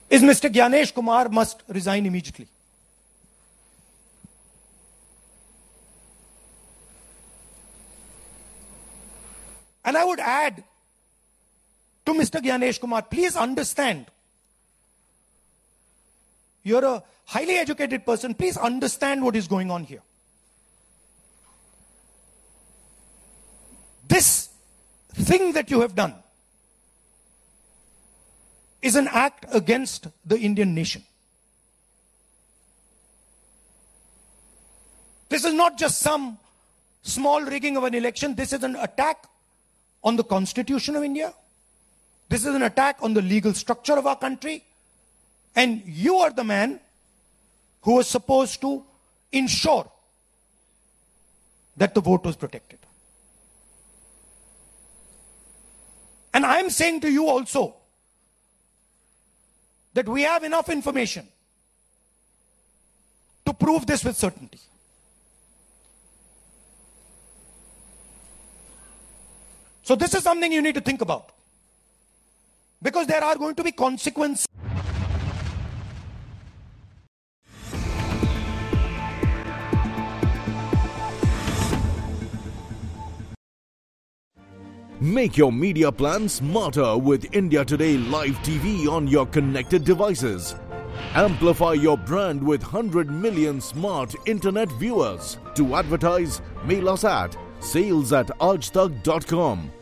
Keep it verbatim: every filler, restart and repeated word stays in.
is Mister Gyanesh Kumar must resign immediately. And I would add to Mister Gyanesh Kumar, please understand, you're a highly educated person, please understand what is going on here. This thing that you have done is an act against the Indian nation. This is not just some small rigging of an election. This is an attack on the Constitution of India. This is an attack on the legal structure of our country. And you are the man who was supposed to ensure that the vote was protected. And I'm saying to you also that we have enough information to prove this with certainty. So this is something you need to think about, because there are going to be consequences. Make your media plan smarter with India Today Live T V on your connected devices. Amplify your brand with one hundred million smart internet viewers. To advertise, mail us at sales at aajtak dot com.